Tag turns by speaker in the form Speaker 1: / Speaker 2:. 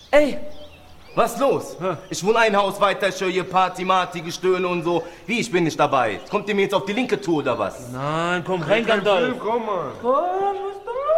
Speaker 1: Ey, was los? Ich wohne ein Haus weiter, ich höre hier Party, Marty, Gestöhne und so. Wie, ich bin nicht dabei? Kommt ihr mir jetzt auf die linke Tour oder was?
Speaker 2: Nein, komm rein, Gandalf.
Speaker 3: Komm mal.
Speaker 1: Komm, was du